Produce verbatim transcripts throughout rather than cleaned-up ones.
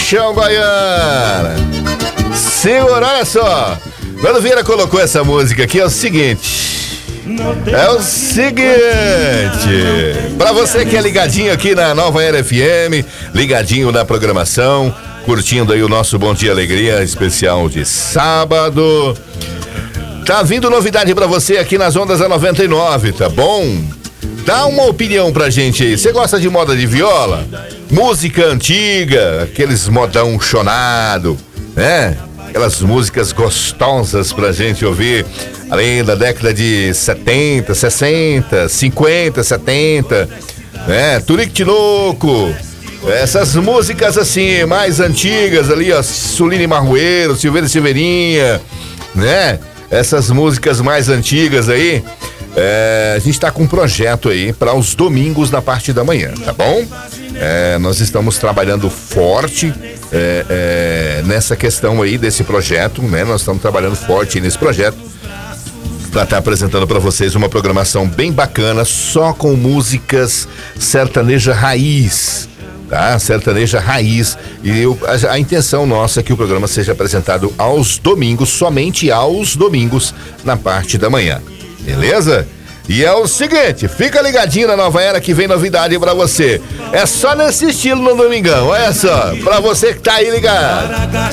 chão, Goiânia. Segura, olha só. Quando Vieira colocou essa música aqui, é o seguinte. É o seguinte. Pra você que é ligadinho aqui na Nova Era F M, ligadinho na programação, curtindo aí o nosso Bom Dia Alegria especial de sábado. Tá vindo novidade pra você aqui nas ondas da noventa e nove, tá bom? Dá uma opinião pra gente aí. Você gosta de moda de viola? Música antiga, aqueles modão chonado, né? Aquelas músicas gostosas pra gente ouvir, além da década de setenta, sessenta, cinquenta, setenta, né? Turique Tinoco, essas músicas assim, mais antigas ali, ó, Suline Marroeiro, Silveira Silveirinha, né? Essas músicas mais antigas aí, é, a gente tá com um projeto aí para os domingos na parte da manhã, tá bom? É, nós estamos trabalhando forte é, é, nessa questão aí desse projeto, né? Nós estamos trabalhando forte nesse projeto para estar apresentando para vocês uma programação bem bacana, só com músicas sertaneja raiz, tá? Sertaneja raiz. E eu, a, a intenção nossa é que o programa seja apresentado aos domingos, somente aos domingos, na parte da manhã. Beleza? E é o seguinte, fica ligadinho na Nova Era que vem novidade pra você. É só nesse estilo no domingão, olha só, pra você que tá aí ligado.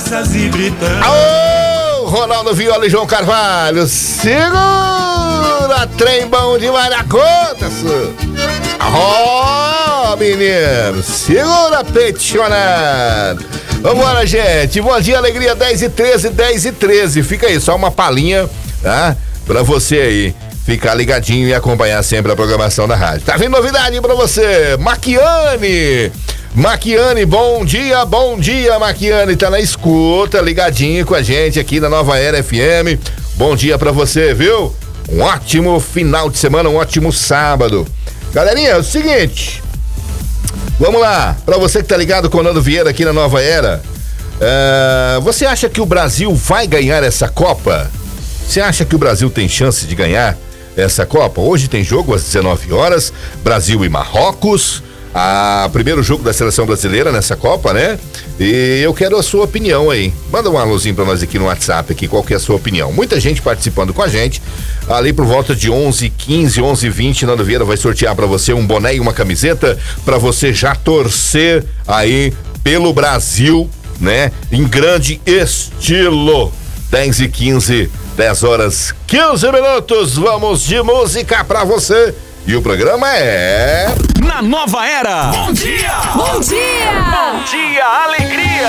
Aô, Ronaldo Viola e João Carvalho, segura, trem bom demais na conta, senhor. Ó, oh, menino, segura, peticionado. Vambora, gente, bom dia, alegria, dez e treze, dez e treze, fica aí, só uma palhinha, tá? Pra você aí ficar ligadinho e acompanhar sempre a programação da rádio. Tá vindo novidade pra você, Maquiane. Maquiane, bom dia, bom dia, Maquiane, tá na escuta, ligadinho com a gente aqui na Nova Era F M. Bom dia pra você, viu? Um ótimo final de semana, um ótimo sábado. Galerinha, é o seguinte, vamos lá, pra você que tá ligado com o Nando Vieira aqui na Nova Era, uh, você acha que o Brasil vai ganhar essa Copa? Você acha que o Brasil tem chance de ganhar essa Copa? Hoje tem jogo às dezenove horas, Brasil e Marrocos, a primeiro jogo da seleção brasileira nessa Copa, né? E eu quero a sua opinião aí. Manda um alôzinho pra nós aqui no WhatsApp, aqui, qual que é a sua opinião? Muita gente participando com a gente, ali por volta de onze, quinze, onze, vinte, Nando Vieira vai sortear pra você um boné e uma camiseta pra você já torcer aí pelo Brasil, né? Em grande estilo. dez e quinze, dez horas, quinze minutos, vamos de música pra você. E o programa é... Na Nova Era. Bom dia! Bom dia! Bom dia, alegria!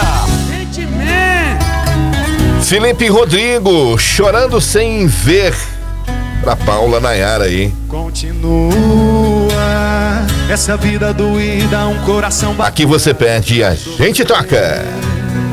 Felipe Rodrigo, Chorando Sem Ver, pra Paula Nayara aí. Continua essa vida doída, um coração... Aqui você pede e a gente toca.